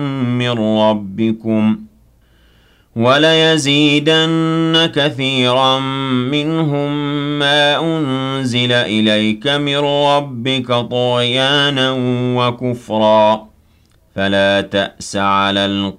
من ربكم وليزيدن كثيرا منهم ما أنزل إليك من ربك طغيانا وكفرا فلا تأس على القوم